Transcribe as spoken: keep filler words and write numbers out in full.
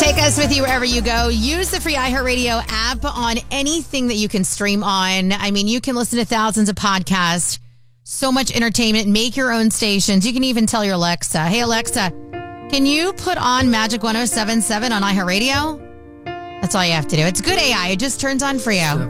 Take us with you wherever you go. Use the free iHeartRadio app on anything that you can stream on. I mean, you can listen to thousands of podcasts, so much entertainment, make your own stations. You can even tell your Alexa, hey, Alexa, can you put on Magic one oh seven point seven on iHeartRadio? That's all you have to do. It's good A I. It just turns on for you.